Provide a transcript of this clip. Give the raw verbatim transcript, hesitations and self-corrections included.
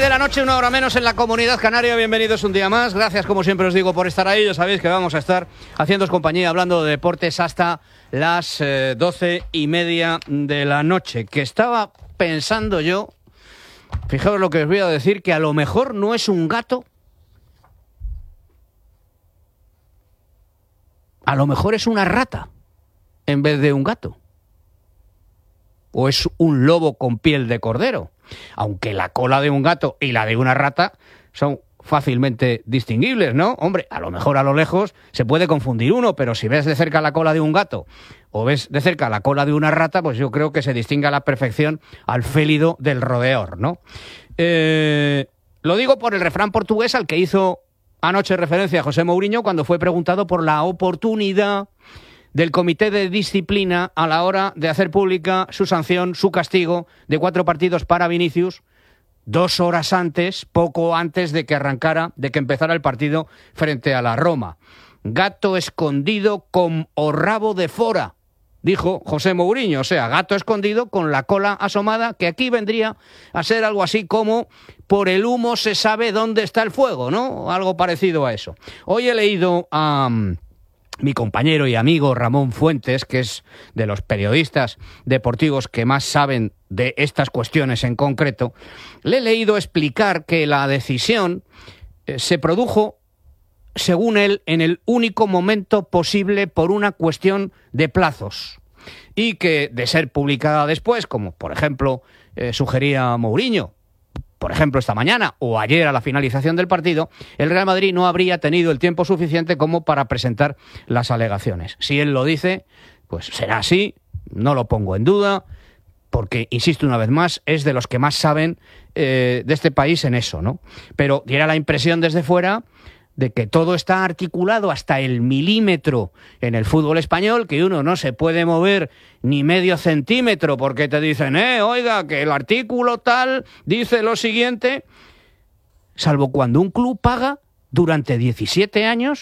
de la noche, una hora menos en la Comunidad Canaria. Bienvenidos un día más. Gracias, como siempre os digo, por estar ahí. Ya sabéis que vamos a estar haciéndoos compañía, hablando de deportes hasta las eh, doce y media de la noche. Que estaba pensando yo, fijaos lo que os voy a decir, que a lo mejor no es un gato, a lo mejor es una rata en vez de un gato. O es un lobo con piel de cordero. Aunque la cola de un gato y la de una rata son fácilmente distinguibles, ¿no? Hombre, a lo mejor a lo lejos se puede confundir uno, pero si ves de cerca la cola de un gato o ves de cerca la cola de una rata, pues yo creo que se distingue a la perfección al félido del rodeador, ¿no? Eh, lo digo por el refrán portugués al que hizo anoche referencia José Mourinho cuando fue preguntado por la oportunidad del Comité de Disciplina a la hora de hacer pública su sanción, su castigo de cuatro partidos para Vinicius, dos horas antes, poco antes de que arrancara, de que empezara el partido frente a la Roma. Gato escondido con o rabo de fora, dijo José Mourinho, o sea, gato escondido con la cola asomada, que aquí vendría a ser algo así como por el humo se sabe dónde está el fuego, ¿no? Algo parecido a eso. Hoy he leído a Um, mi compañero y amigo Ramón Fuentes, que es de los periodistas deportivos que más saben de estas cuestiones en concreto, le he leído explicar que la decisión eh, se produjo, según él, en el único momento posible por una cuestión de plazos y que, de ser publicada después, como por ejemplo eh, sugería Mourinho, por ejemplo, esta mañana o ayer a la finalización del partido, el Real Madrid no habría tenido el tiempo suficiente como para presentar las alegaciones. Si él lo dice, pues será así, no lo pongo en duda, porque, insisto una vez más, es de los que más saben eh, de este país en eso, ¿no? Pero diera la impresión desde fuera de que todo está articulado hasta el milímetro en el fútbol español, que uno no se puede mover ni medio centímetro porque te dicen, eh, oiga, que el artículo tal dice lo siguiente, salvo cuando un club paga durante diecisiete años